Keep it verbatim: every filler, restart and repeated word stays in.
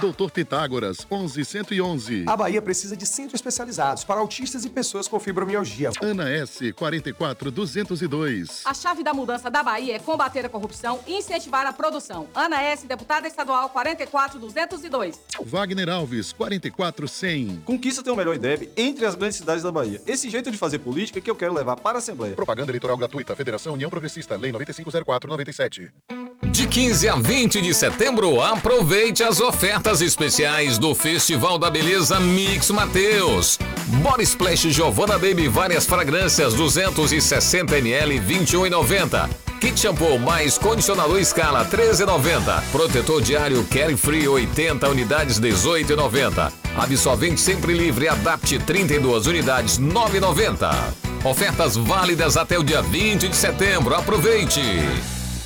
doutor Pitágoras, onze cento e onze. A Bahia precisa de centros especializados para autistas e pessoas com fibromialgia. Ana S, quarenta e quatro, duzentos e dois. A chave da mudança da Bahia é combater a corrupção e incentivar a produção. Ana S, deputada estadual, quarenta e quatro, duzentos e dois. Wagner Alves, quarenta e quatro, cem. Conquista tem o melhor I D E B entre as grandes cidades da Bahia. Esse jeito de fazer política que eu quero levar para a Assembleia. Propaganda eleitoral gratuita. Federação União Progressista. Lei noventa e cinco zero quatro noventa e sete. De quinze a vinte de setembro, aproveite as ofertas especiais do Festival da Beleza Mix Mateus. Body Splash Giovanna Baby, várias fragrâncias, duzentos e sessenta mililitros, vinte e um reais e noventa centavos. Kit shampoo mais condicionador Scala, treze reais e noventa centavos. Protetor diário Carefree, oitenta unidades, dezoito reais e noventa centavos. Absorvente sempre livre, Adapt, trinta e duas unidades, nove reais e noventa centavos. Ofertas válidas até o dia vinte de setembro. Aproveite!